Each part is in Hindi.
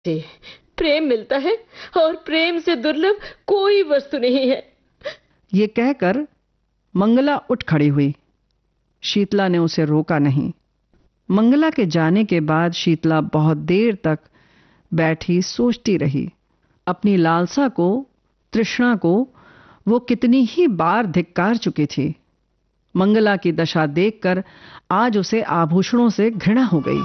से प्रेम मिलता है और प्रेम से दुर्लभ कोई वस्तु नहीं है। ये कहकर मंगला उठ खड़ी हुई। शीतला ने उसे रोका नहीं। मंगला के जाने के बाद शीतला बहुत देर तक बैठी सोचती रही। अपनी लालसा को, तृष्णा को वो कितनी ही बार धिक्कार चुकी थी। मंगला की दशा देखकर आज उसे आभूषणों से घृणा हो गई।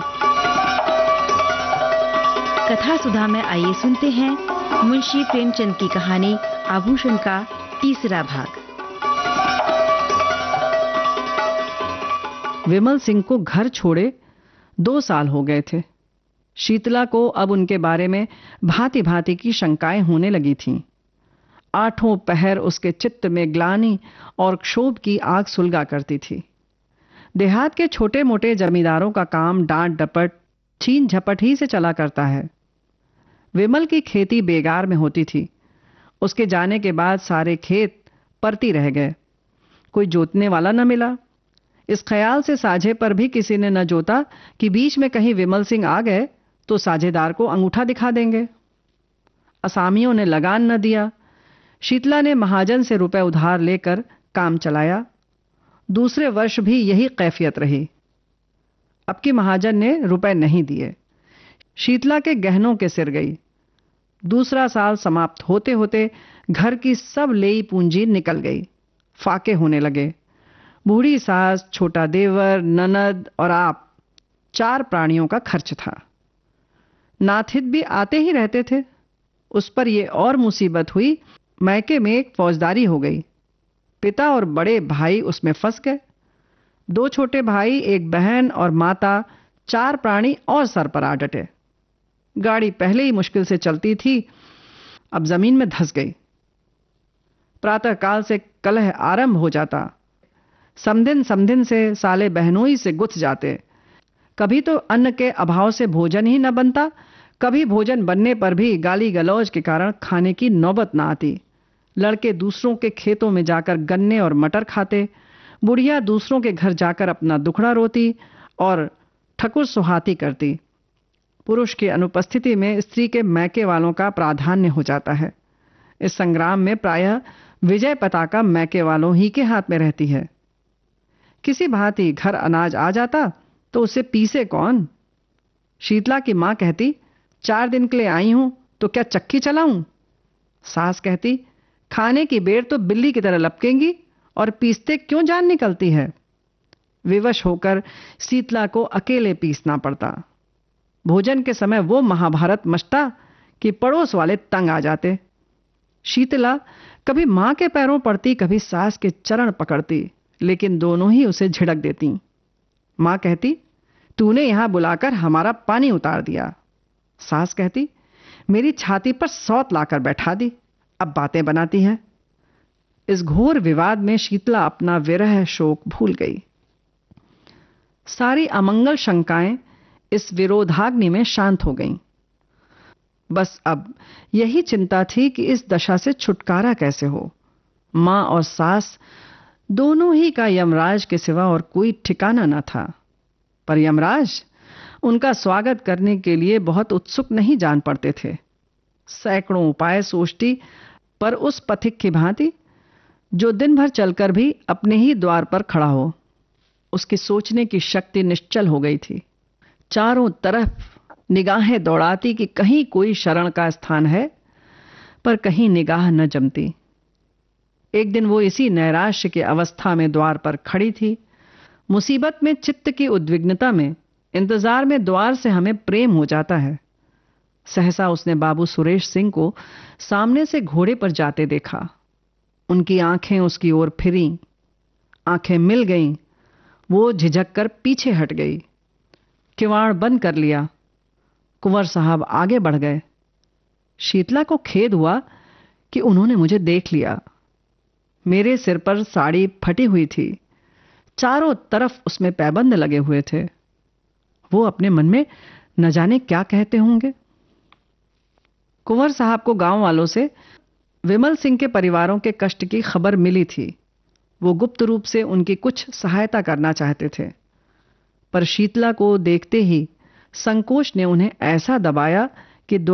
कथा सुधा में आइए सुनते हैं मुंशी प्रेमचंद की कहानी आभूषण का तीसरा भाग। विमल सिंह को घर छोड़े 2 साल हो गए थे। शीतला को अब उनके बारे में भांति भांति की शंकाएं होने लगी थीं। आठों पहर उसके चित्त में ग्लानि और क्षोभ की आग सुलगा करती थी। देहात के छोटे मोटे जमींदारों का काम डांट डपट, छीन झपट ही से चला करता है। विमल की खेती बेगार में होती थी। उसके जाने के बाद सारे खेत परती रह गए। कोई जोतने वाला न मिला। इस ख्याल से साझे पर भी किसी ने न जोता कि बीच में कहीं विमल सिंह आ गए तो साझेदार को अंगूठा दिखा देंगे। असामियों ने लगान न दिया। शीतला ने महाजन से रुपए उधार लेकर काम चलाया। दूसरे वर्ष भी यही कैफियत रही। अब की महाजन ने रुपए नहीं दिए। शीतला के गहनों के सिर गई। दूसरा साल समाप्त होते होते घर की सब लेई पूंजी निकल गई। फाके होने लगे। बूढ़ी सास, छोटा देवर, ननद और आप, 4 प्राणियों का खर्च था। नाथित भी आते ही रहते थे। उस पर यह और मुसीबत हुई, मैके में एक फौजदारी हो गई। पिता और बड़े भाई उसमें फंस गए। 2 छोटे भाई, एक बहन और माता, 4 प्राणी और सर पर आ डटे। गाड़ी पहले ही मुश्किल से चलती थी, अब जमीन में धंस गई। प्रातःकाल से कलह आरंभ हो जाता। समधिन समधिन से, साले बहनोई से गुथ जाते। कभी तो अन्न के अभाव से भोजन ही न बनता, कभी भोजन बनने पर भी गाली गलौज के कारण खाने की नौबत न आती। लड़के दूसरों के खेतों में जाकर गन्ने और मटर खाते। बुढ़िया दूसरों के घर जाकर अपना दुखड़ा रोती और ठकुर सुहाती करती। पुरुष की अनुपस्थिति में स्त्री के मैके वालों का प्राधान्य हो जाता है। इस संग्राम में प्रायः विजय पताका मैके वालों ही के हाथ में रहती है। किसी भांति घर अनाज आ जाता तो उसे पीसे कौन। शीतला की मां कहती, 4 दिन के लिए आई हूं तो क्या चक्की चलाऊं। सास कहती, खाने की बेर तो बिल्ली की तरह लपकेंगी और पीसते क्यों जान निकलती है। विवश होकर शीतला को अकेले पीसना पड़ता। भोजन के समय वो महाभारत मचता कि पड़ोस वाले तंग आ जाते। शीतला कभी मां के पैरों पड़ती, कभी सास के चरण पकड़ती, लेकिन दोनों ही उसे झिड़क देती। मां कहती, तूने यहां बुलाकर हमारा पानी उतार दिया। सास कहती, मेरी छाती पर सौत लाकर बैठा दी, अब बातें बनाती है। इस घोर विवाद में शीतला अपना विरह शोक भूल गई। सारी अमंगल शंकाएं इस विरोधाग्नि में शांत हो गईं। बस अब यही चिंता थी कि इस दशा से छुटकारा कैसे हो। मां और सास दोनों ही का यमराज के सिवा और कोई ठिकाना न था। पर यमराज उनका स्वागत करने के लिए बहुत उत्सुक नहीं जान पड़ते थे। सैकड़ों उपाय सोचती, पर उस पथिक की भांति जो दिन भर चलकर भी अपने ही द्वार पर खड़ा हो। उसकी सोचने की शक्ति निश्चल हो गई थी। चारों तरफ निगाहें दौड़ाती कि कहीं कोई शरण का स्थान है, पर कहीं निगाह न जमती। एक दिन वो इसी नैराश्य की अवस्था में द्वार पर खड़ी थी। मुसीबत में चित्त की उद्विग्नता में, इंतजार में द्वार से हमें प्रेम हो जाता है। सहसा उसने बाबू सुरेश सिंह को सामने से घोड़े पर जाते देखा। उनकी आंखें उसकी ओर फिरी। आंखें मिल गईं। वो झिझक कर पीछे हट गई। किवाड़ बंद कर लिया। कुंवर साहब आगे बढ़ गए। शीतला को खेद हुआ कि उन्होंने मुझे देख लिया। मेरे सिर पर साड़ी फटी हुई थी। चारों तरफ उसमें पैबंद लगे हुए थे। वो अपने मन में न जाने क्या कहते होंगे। कुंवर साहब को गांव वालों से विमल सिंह के परिवारों के कष्ट की खबर मिली थी। वो गुप्त रूप से उनकी कुछ सहायता करना चाहते थे, पर शीतला को देखते ही संकोच ने उन्हें ऐसा दबाया